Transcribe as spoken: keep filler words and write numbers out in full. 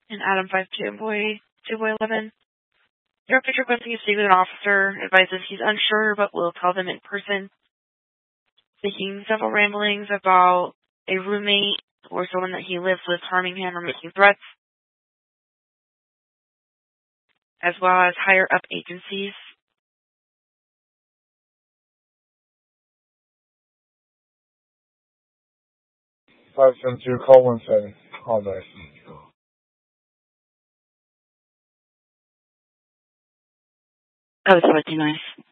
And Adam five two boy two boy eleven. Your picture requesting to speak with an officer advises he's unsure but will tell them in person. Making several ramblings about a roommate or someone that he lives with harming him or making threats, as well as higher up agencies. five seven two, call one seven. Call nice. Oh, it's really nice.